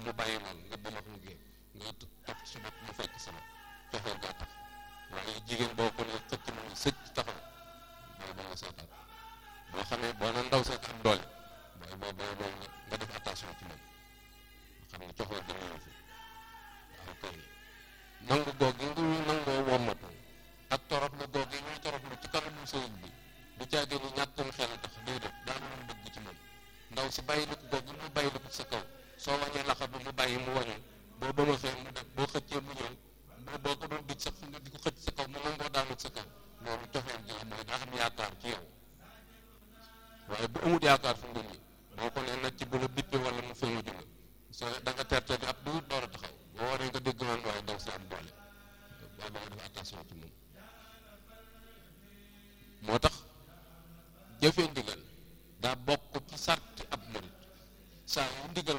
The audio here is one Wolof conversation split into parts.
mu bàyyi loolu nga bëmax mu génn nga topp ci bopp mu fekk sama cofeel gaa tax waaye jigéen boo ko ne xëcc mu ne sëcc taxaw booy ba nga seetaat boo xamee boo na ndaw seet am doole booy nga def attention ci moom nga xam ne cofeel ga ñëw fi waaw kay nangu goog gi nga nangoo wommatu ak torop lu goog gi ñuy torop lu ci kanamu sëriñ bi du caagee ni ñàkkum xel tax déedéet daa mën dëgg ci moom ndaw si bàyyi li ko goog gi mu bàyyi li ko sa kaw soo wañee laxa bi mu bàyyi mu wañu boo bëma xee mu def boo xëccee mu ñëw boo ko doon dij sax fu nga di ko xëcc sa kaw mu nangoo daanut sa kaw loolu cofeel gi la mooy daa xam yaakaar ci yow waaye bu amut yaakaar fu nga nii boo ko nee nag ci bu la bippe wala mu fay mujj la so da nga terte bi ab du door a taxaw boo waree nga dégg naan waaye ndaw si am doole boo ba nga def attention ci moom moo tax jëfee ndigal daa bokk ci sarti ab murit saa yu ndigal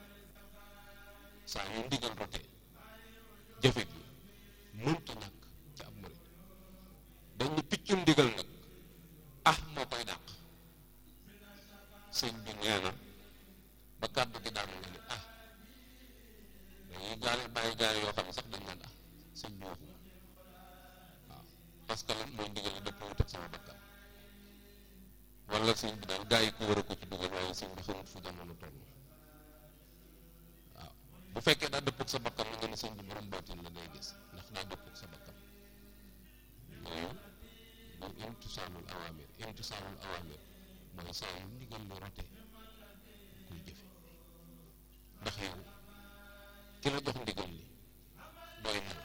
rote jëfe gi mënta ñàkk ci ab murit dañ ni piccum ndigal nag moo koy dàq sëñ bi nee na ba kàddu gi daanu nga ni dañuy bàyyi gaale yoo xam ne sax dañ naan sëñ bi waxu waaw parce que lan mooy ndigal yi dëpp wut ak sama bakkan wala sëñ bi daal gaa yi ko war a ko ci dugal waaye sëñ bi xamut fu jamono toll waaw bu fekkee daa dëpp ak sa bakkan la nga ne sëñ bi borom baatin la ngay gis ndax daa dëpp ak sa bakkan yooyu du imtisaalul awaamir mooy saa yu ndigal lu rote kuy jëfe ndax yow ki la jox ndigal li doy na